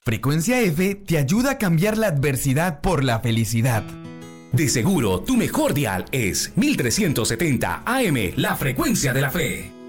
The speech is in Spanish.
Frecuencia F te ayuda a cambiar la adversidad por la felicidad. De seguro, tu mejor dial es 1370 AM, la frecuencia de la fe.